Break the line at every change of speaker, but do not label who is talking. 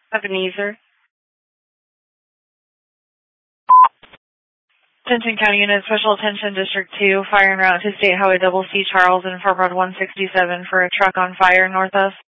Ebenezer. Denton County Unit, Special Attention District 2, fire en route to State Highway Double C Charles and Fort Road 167 for a truck on fire north us.